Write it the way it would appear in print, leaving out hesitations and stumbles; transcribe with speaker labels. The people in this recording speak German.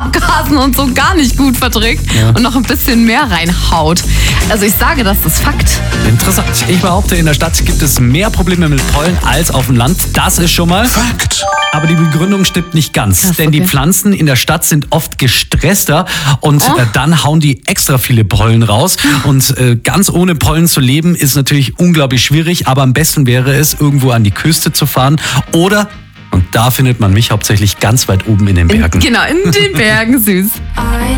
Speaker 1: Abgasen und so gar nicht gut verträgt und noch ein bisschen mehr reinhaut. Also ich sage, das ist Fakt.
Speaker 2: Interessant. Ich behaupte, in der Stadt gibt es mehr Probleme mit Pollen als auf dem Land. Das ist schon mal
Speaker 3: Fakt.
Speaker 2: Aber die Begründung stimmt nicht ganz,
Speaker 1: Krass,
Speaker 2: denn die
Speaker 1: okay.
Speaker 2: Pflanzen in der Stadt sind oft gestresster und dann hauen die extra viele Pollen raus. Und ganz ohne Pollen zu leben ist natürlich unglaublich schwierig, aber am besten wäre es, irgendwo an die Küste zu fahren oder, und da findet man mich hauptsächlich ganz weit oben in den Bergen.
Speaker 1: Genau, in den Bergen, süß.